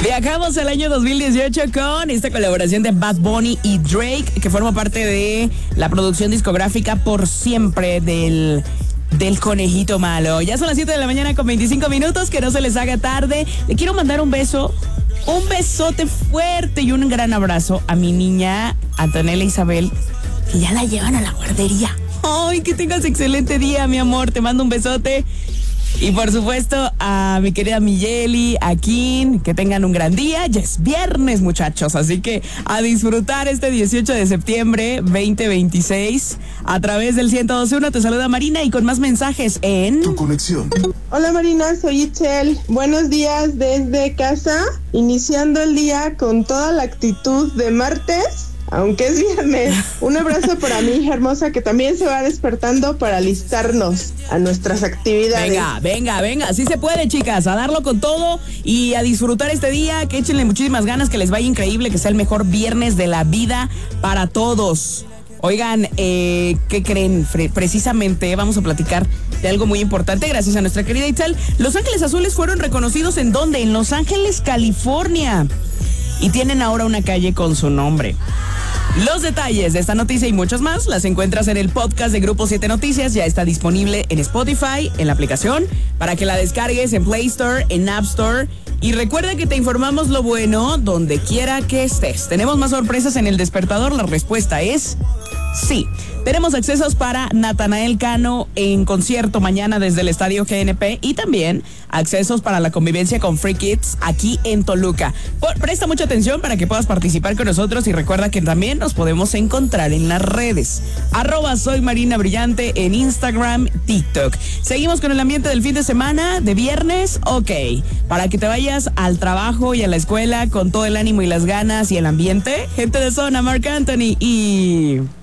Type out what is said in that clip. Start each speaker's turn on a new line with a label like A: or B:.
A: Viajamos al año 2018 con esta colaboración de Bad Bunny y Drake, que forma parte de la producción discográfica Por Siempre del Conejito Malo. Ya son las 7 de la mañana con 25 minutos, que no se les haga tarde. Le quiero mandar un besote fuerte y un gran abrazo a mi niña Antonella Isabel, que ya la llevan a la guardería. Ay, que tengas excelente día, mi amor. Te mando un besote. Y por supuesto a mi querida Miyeli, a Kim, que tengan un gran día. Ya es viernes, muchachos, así que a disfrutar este 18 de septiembre 2026. A través del 102.1 te saluda Marina y con más mensajes en
B: Tu Conexión.
C: Hola Marina, soy Itzel. Buenos días desde casa, iniciando el día con toda la actitud de martes, aunque es viernes. Un abrazo para mi hija hermosa, que también se va despertando para alistarnos a nuestras actividades.
A: Venga, sí se puede, chicas, a darlo con todo y a disfrutar este día, que échenle muchísimas ganas, que les vaya increíble, que sea el mejor viernes de la vida para todos. Oigan, ¿qué creen? Precisamente vamos a platicar de algo muy importante gracias a nuestra querida Itzel. Los Ángeles Azules fueron reconocidos ¿en dónde? En Los Ángeles, California. Y tienen ahora una calle con su nombre. Los detalles de esta noticia y muchos más las encuentras en el podcast de Grupo 7 Noticias. Ya está disponible en Spotify, en la aplicación, para que la descargues en Play Store, en App Store. Y recuerda que te informamos lo bueno donde quiera que estés. ¿Tenemos más sorpresas en El Despertador? La respuesta es sí. Tenemos accesos para Natanael Cano en concierto mañana desde el Estadio GNP y también accesos para la convivencia con Free Kids aquí en Toluca. Presta mucha atención para que puedas participar con nosotros y recuerda que también nos podemos encontrar en las redes. @soy Marina Brillante en Instagram, TikTok. Seguimos con el ambiente del fin de semana, de viernes, ok. Para que te vayas al trabajo y a la escuela con todo el ánimo y las ganas y el ambiente. Gente de zona, Marc Anthony y...